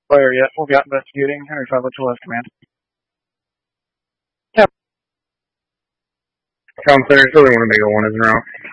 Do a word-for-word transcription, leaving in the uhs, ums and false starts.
Fire yet. We'll be out investigating. Henry five oh two left command. Tom Center, still want to make a one as an route.